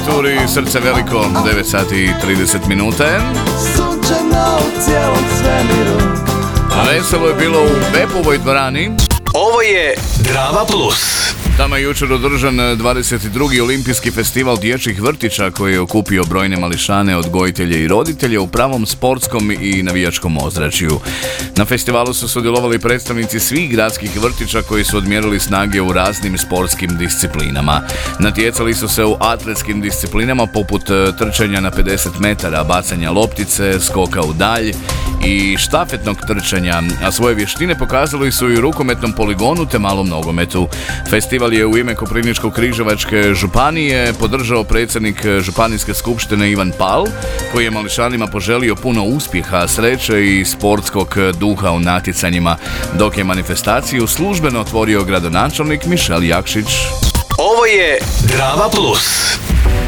garnituri Srce veliko, 9 sati i 30 minuta. Sunčano u cijelom svemiru. Veselo je bilo u Bepovoj dvorani. Ovo je Drava Plus. Tamo je jučer održan 22. olimpijski festival dječjih vrtića koji je okupio brojne mališane, odgojitelje i roditelje u pravom sportskom i navijačkom ozračju. Na festivalu su sudjelovali predstavnici svih gradskih vrtića koji su odmjerili snage u raznim sportskim disciplinama. Natjecali su se u atletskim disciplinama poput trčanja na 50 metara, bacanja loptice, skoka u dalj i štafetnog trčanja, a svoje vještine pokazali su i u rukometnom poligonu te malom nogometu. Festival je u ime Koprivničko-križevačke županije podržao predsjednik županijske skupštine Ivan Pal, koji je mališanima poželio puno uspjeha, sreće i sportskog duha u natjecanjima, dok je manifestaciju službeno otvorio gradonačelnik Mišel Jakšić. Ovo je Drava Plus.